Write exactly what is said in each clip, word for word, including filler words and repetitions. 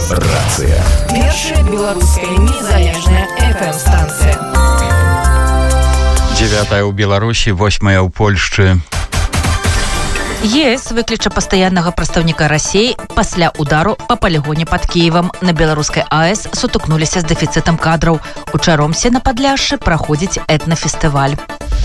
Радыёрацыя. Першая беларуская незалежная эф эм-станцыя. Дзевятая ў Беларусі, восьмая ў Польшчы. ЕС выкліча пастаяннага прадстаўніка Расіі пасля удару па палігоне пад Кіевам. На беларускай АЭС сутыкнуліся з дэфіцытам кадраў. У Чаромсе на Падляшшы праходзіць этнафестываль.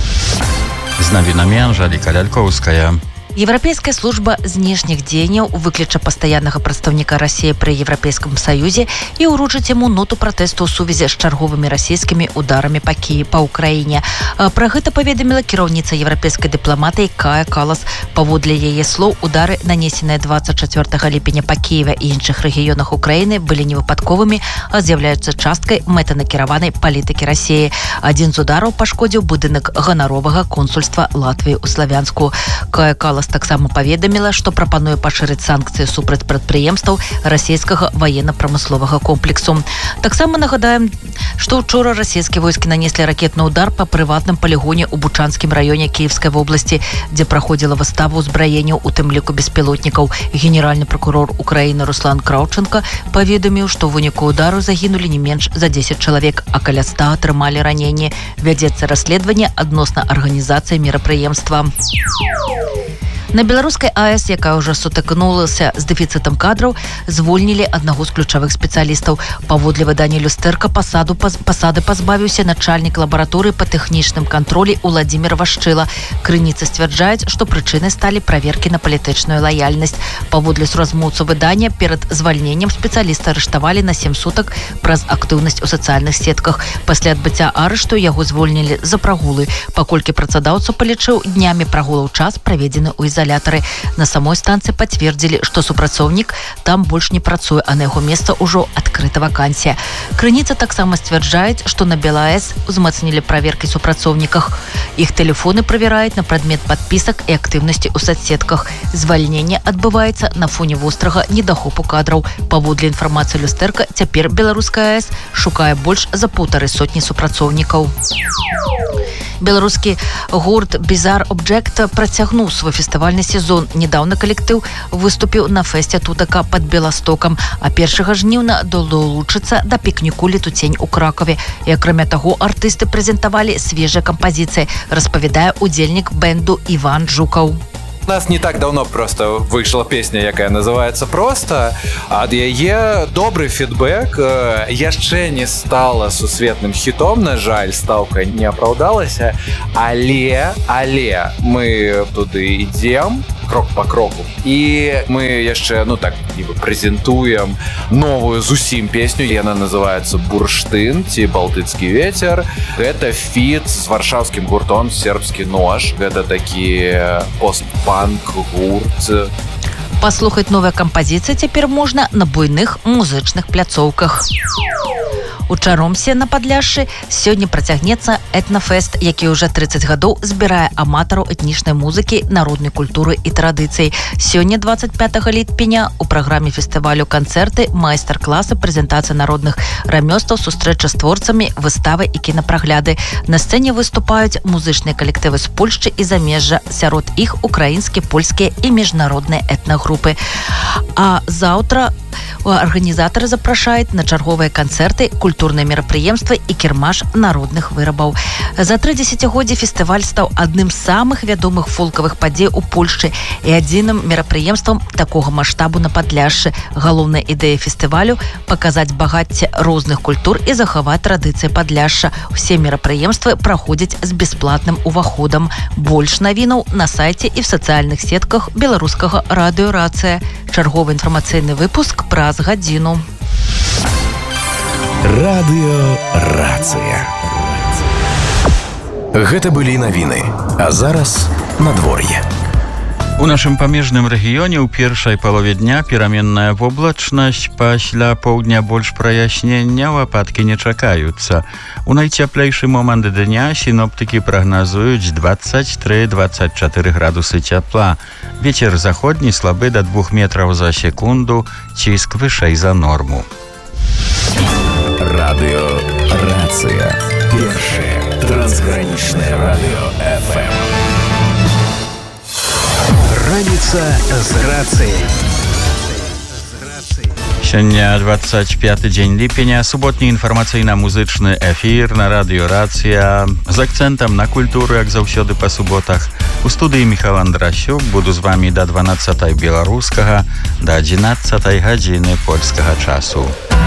З навінамі Анжэліка Лялькоўская. Еўрапейская служба знешніх дзеянняў выкліча пастаяннага прадстаўніка Расіі пры Еўрапейскім Саюзе і ўручыць яму ноту пратэсту ў сувязі з чарговымі расійскімі ударамі па Кіеве па ўкраіне. Пра гэта паведаміла кіраўніца еўрапейскай дыпламатыі Кая Калас. Паводле яе слоў, удары, нанесеныя дваццаць чацвёртага ліпеня па Кіеве і іншых рэгіёнах Украіны, былі невыпадковымі, а з'яўляюцца часткай мэтанакіраванай палітыкі Расіі. Адзін з удараў пашкодзіў будынак ганаровага консульства Латвіі ў Славянску. Кая Калас таксама паведаміла, што прапануе пашырыць санкцыі супраць прадпрыемстваў расійскага ваенна-прамысловага комплексу. Таксама нагадаем, што ўчора расійскія войскі нанеслі ракетны удар па прыватным палігоне ў Бучанскім раёне Кіевскай вобласці, дзе праходзіла выстава ўзбраенняў, у тым ліку беспілотнікаў. Генеральны пракурор Украіны Руслан Краўченка паведаміў, што ў выніку удару загінулі не менш за дзесяць чалавек, а каля ста атрымалі раненні. Вядзецца расследаванне адносна арганізацыі мерапрыемства. На беларускай АЭС, якая ўжо сутыкнулася з дэфіцытам кадраў, звольнілі аднаго з ключавых спецыялістаў. Паводле выдання Люстэрка пасаду пасады пазбавіўся начальнік лабараторыі па тэхнічным кантролі Уладзімір Вашчыла. Крыніцы сцвярджаюць, што прычынай сталі праверкі на палітычную лаяльнасць. Паводле суразмоўцаў выдання, перад звальненнем спецыяліста арыштавалі на сем сутак праз актыўнасць у сацыяльных сетках. Пасля адбыцця арышту яго звольнілі за прагулы, паколькі працадаўца палічыў днямі прагулаў час, праведзены ў изолятары. На самой станцыі пацвердзілі, што супрацоўнік там больш не працуе, а на яго месца ўжо адкрыта вакансія. Крыніца таксама сцвярджаюць, што на БелАЭС узмацнілі праверкі супрацоўніках. Іх тэлефоны правяраюць на прадмет падпісак і актыўнасці ў соцсетках. Звальненне адбываецца на фоне вострага недахопу кадраў. Паводле інфармацыі Люстэрка, цяпер беларуская АЭС шукае больш за паўтары сотні супрацоўнікаў. Беларускі гурт Bizarre Object працягнуў свой фестывальны сезон. Недаўна калектыў выступіў на фэсце Тутака пад Беластокам, а першага жніўня долучыцца да пікніку «Летутень» у Кракаве. І акрамя таго, артысты прэзентавалі свежыя кампазіцыі, распавядае удзельнік бэнду Іван Жукаў. У нас не так давно просто вышла песня, якая называецца «Просто». Ад яе добры фідбэк, яшчэ не стала сусветным хітом, на жаль, стаўка не апраўдалася, але, але мы туды ідзем крок по кроку. І мы яшчэ, ну так, нібы прэзентуем новую зусім песню, яна называецца «Бурштын» ці «Балтыцкі вецер». Гэта фіт з варшаўскім гуртом «Сербскі нож». Гэта такі постпанк гурт. Паслухаць новыя кампазіцыі цяпер можна на буйных музычных пляцоўках. У Чаромсе на Падляшшы сёння працягнецца этнафест, які ўжо трыццаць гадоў збірае аматараў этнічнай музыкі, народнай культуры і традыцый. Сёння, дваццаць пятага ліпеня, у праграме фестывалю канцэрты, майстар-класы, прэзентацыя народных рамёстваў, сустрэча з творцамі, выставы і кінапрагляды. На сцэне выступаюць музычныя калектывы з Польшчы і замежжа, сярод іх украінскія, польскія і міжнародныя этнагрупы. А заўтра арганізатары запрашаюць на чарговыя канцэрты, культурныя мерапрыемствы і кірмаш народных вырабаў. За тры дзесяцігоддзі фестываль стаў адным з самых вядомых фолкавых падзей у Польшчы і адзіным мерапрыемствам такога маштабу на Падляшшы. Галоўная ідэя фестывалю – паказаць багацце розных культур і захаваць традыцыі Падляшша. Усе мерапрыемствы праходзяць з бясплатным уваходам. Больш навінаў на сайце і в сацыяльных сетках беларускага радыёрацыя. Чарговы інфармацыйны выпуск праз гадзіну. Радыёрацыя. Гэта былі навіны, а зараз надвор'е. У нашым памежным рэгіёне ў першай палове дня пераменная воблачнасць, пасля поўдня больш праяснення, ападкі не чакаюцца. У найцяплейшы момант дня сіноптыкі прагназуюць дваццаць тры - дваццаць чатыры градусы цяпла. Вецер заходні слабы да двух метраў за секунду, ціск вышэй за норму. Радыёрацыя. Першае трансгранічнае радыё эф эм. Раніца з рацыяй. Сегодня двадцать пятый день липеня, субботний информационно-музычный эфир на радио Рация з акцентом на культуру, як завсёды по субботах. У студии Михаил Андрасюк, буду з вами до дванадцатай белорусского, до одиннадцатай годины польского часу.